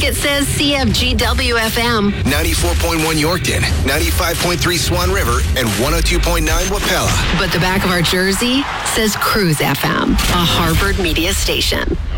it says CFGW-FM. 94.1 Yorkton, 95.3 Swan River, and 102.9 Wapella. But the back of our jersey says Cruise FM, a Harvard media station.